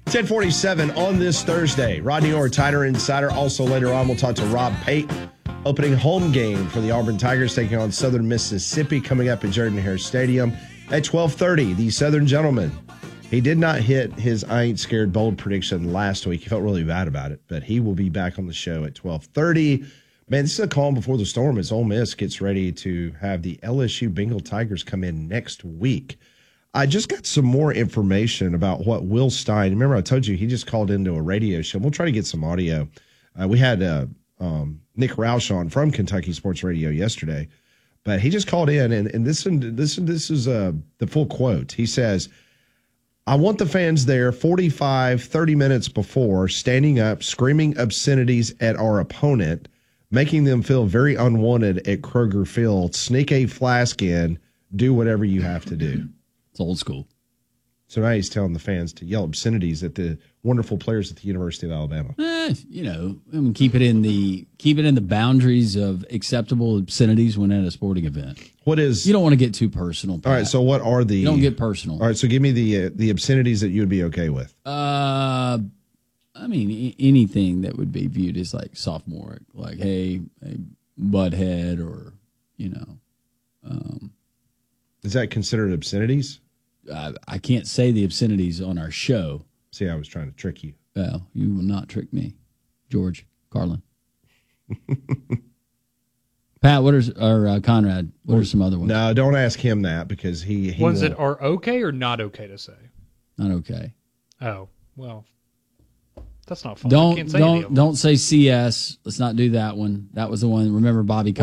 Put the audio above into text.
10:47 on this Thursday. Rodney Orr, Tiger Insider. Also later on, we'll talk to Rob Pate. Opening home game for the Auburn Tigers taking on Southern Mississippi coming up at Jordan-Hare Stadium at 12:30. The Southern gentleman. He did not hit his I Ain't Scared Bold prediction last week. He felt really bad about it, but he will be back on the show at 12:30. Man, this is a calm before the storm as Ole Miss gets ready to have the LSU Bengal Tigers come in next week. I just got some more information about what Will Stein. Remember, I told you he just called into a radio show. We'll try to get some audio. We had Nick Roush on from Kentucky Sports Radio yesterday, but he just called in, and this is the full quote. He says, "I want the fans there 45, 30 minutes before, standing up, screaming obscenities at our opponent, making them feel very unwanted at Kroger Field. Sneak a flask in, do whatever you have to do." It's old school. So now he's telling the fans to yell obscenities at the wonderful players at the University of Alabama. Keep it in the boundaries of acceptable obscenities when at a sporting event. You don't want to get too personal, Pat. All right, so what are the... You don't get personal. All right, so give me the obscenities that you would be okay with. Anything that would be viewed as like sophomoric, like, hey butthead, or, Is that considered obscenities? I can't say the obscenities on our show. See, I was trying to trick you. Well, you will not trick me, George Carlin. Pat, Conrad, what are some other ones? No, don't ask him that because he ones that are okay or not okay to say? Not okay. Oh, well, that's not fun. Don't say CS. Let's not do that one. That was the one. Remember Bobby